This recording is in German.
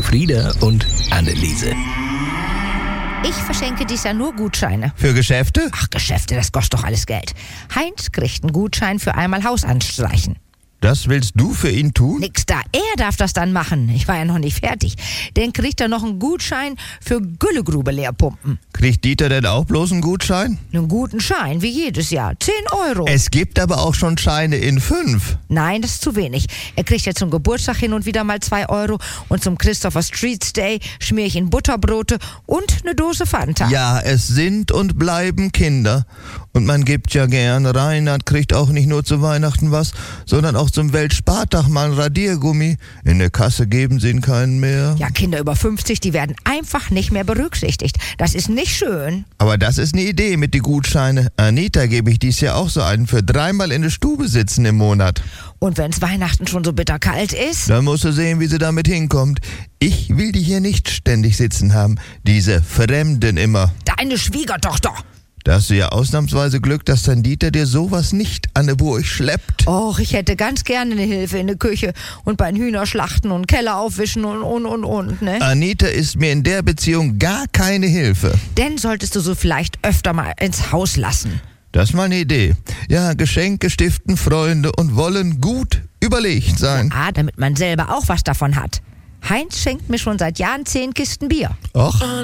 Elfriede und Anneliese. Ich verschenke dies Jahr nur Gutscheine. Für Geschäfte? Ach, Geschäfte, das kostet doch alles Geld. Heinz kriegt einen Gutschein für einmal Haus anstreichen. Das willst du für ihn tun? Nix da, er darf das dann machen. Ich war ja noch nicht fertig. Dann kriegt er noch einen Gutschein für Güllegrube leerpumpen. Kriegt Dieter denn auch bloß einen Gutschein? Einen guten Schein, wie jedes Jahr. 10 Euro. Es gibt aber auch schon Scheine in 5. Nein, das ist zu wenig. Er kriegt ja zum Geburtstag hin und wieder mal 2 Euro und zum Christopher Street Day schmier ich ihn Butterbrote und eine Dose Fanta. Ja, es sind und bleiben Kinder. Und man gibt ja gern. Reinhard kriegt auch nicht nur zu Weihnachten was, sondern auch zum Weltspartag mal ein Radiergummi. In der Kasse geben sie ihn keinen mehr. Ja, Kinder über 50, die werden einfach nicht mehr berücksichtigt. Das ist nicht schön. Aber das ist eine Idee mit die Gutscheine. Anita gebe ich dies Jahr auch so einen für 3-mal in der Stube sitzen im Monat. Und wenn's Weihnachten schon so bitterkalt ist? Dann musst du sehen, wie sie damit hinkommt. Ich will die hier nicht ständig sitzen haben. Diese Fremden immer. Deine Schwiegertochter. Da hast du ja ausnahmsweise Glück, dass dein Dieter dir sowas nicht an der Burg schleppt. Och, ich hätte ganz gerne eine Hilfe in der Küche und beim Hühnerschlachten und Keller aufwischen und, ne? Anita ist mir in der Beziehung gar keine Hilfe. Denn solltest du so vielleicht öfter mal ins Haus lassen. Das ist mal eine Idee. Ja, Geschenke stiften Freunde und wollen gut überlegt sein. Ah, damit man selber auch was davon hat. Heinz schenkt mir schon seit Jahren 10 Kisten Bier. Och.